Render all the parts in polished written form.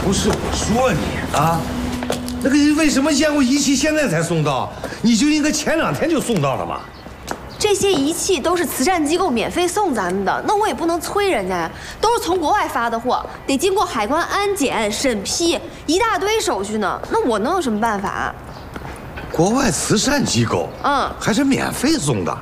不是我说你啊，那个为什么验过仪器现在才送到？你就应该前2天就送到了嘛。 这些仪器都是慈善机构免费送咱们的，那我也不能催人家，都是从国外发的货，得经过海关安检审批，一大堆手续呢。那我能有什么办法？ 国外慈善机构，还是免费送的，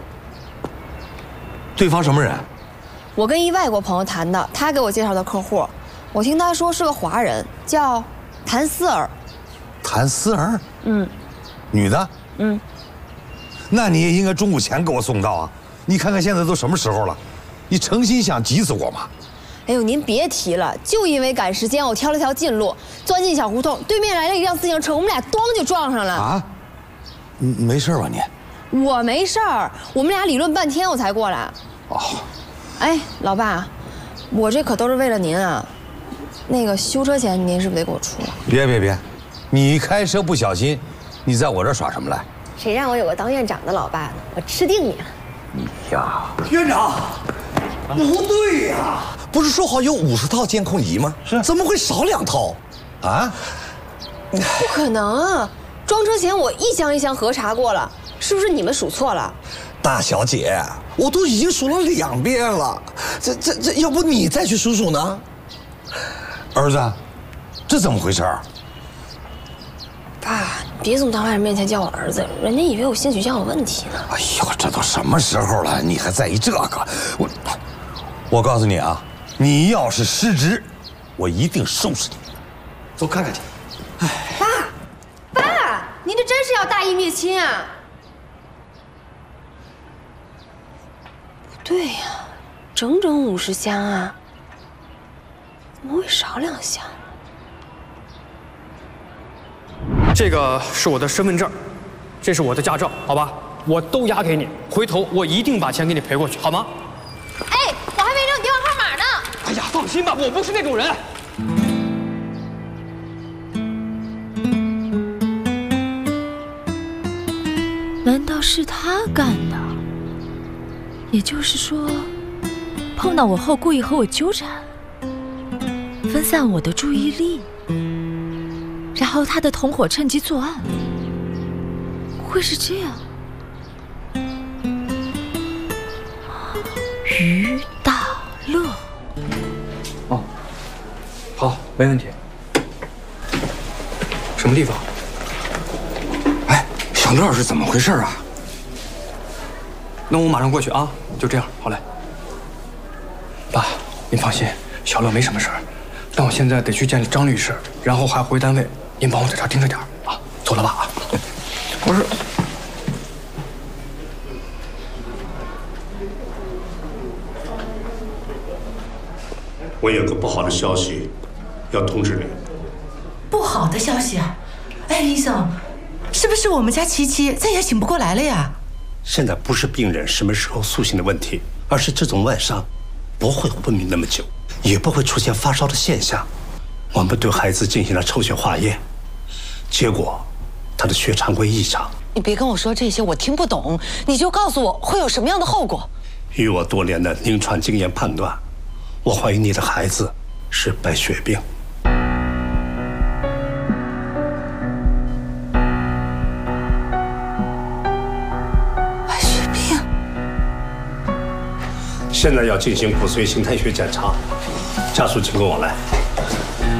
对方什么人？ 我跟一外国朋友谈的，他给我介绍的客户，我听他说是个华人，叫谭思儿。 谭思儿？女的？那你也应该中午前给我送到啊！你看看现在都什么时候了，你诚心想急死我吗？ 哎呦，您别提了，就因为赶时间，我挑了条近路，钻进小胡同，对面来了一辆自行车，我们俩咣就撞上了。 啊？没事吧你？ 我没事儿，我们俩理论半天我才过来。 哦。 哎，老爸，我这可都是为了您啊。那个修车钱您是不是得给我出？ 别，你开车不小心，你在我这耍什么来？ 谁让我有个当院长的老爸呢？我吃定你了。 你呀， 院长，不对呀，不是说好有50套监控仪吗？ 是， 怎么会少2套？啊？ 不可能啊！装车前我一箱一箱核查过了，是不是你们数错了？ 大小姐，我都已经数了2遍了，这，要不你再去数数呢？ 儿子，这怎么回事？ 爸，别总当外人面前叫我儿子，人家以为我性取向有问题呢。 哎呦，这都什么时候了，你还在意这个？我告诉你啊，你要是失职，我一定收拾你。 走看看去。 爸，您这真是要大义灭亲啊！不对呀，整整50箱啊，怎么会少2箱？ 这个是我的身份证，这是我的驾照，好吧？我都押给你，回头我一定把钱给你赔过去，好吗？ 哎，我还没留你电话号码呢。 哎呀，放心吧，我不是那种人。 难道是他干的？也就是说，碰到我后故意和我纠缠，分散我的注意力。然后他的同伙趁机作案，会是这样？于大乐。 哦，好，没问题。什么地方？ 哎，小乐是怎么回事啊？ 那我马上过去啊，就这样，好嘞。爸，您放心，小乐没什么事儿。但我现在得去见张律师，然后还回单位。您帮我在这儿盯着点啊，走了吧啊！不是， 我有个不好的消息要通知你。 不好的消息啊！哎，医生，是不是我们家琪琪再也醒不过来了呀？ 现在不是病人什么时候苏醒的问题，而是这种外伤不会昏迷那么久，也不会出现发烧的现象。我们对孩子进行了抽血化验。结果，他的血常规异常。 你别跟我说这些，我听不懂。你就告诉我会有什么样的后果。 以我多年的临床经验判断，我怀疑你的孩子是白血病。 白血病？ 现在要进行骨髓形态学检查，家属请跟我来。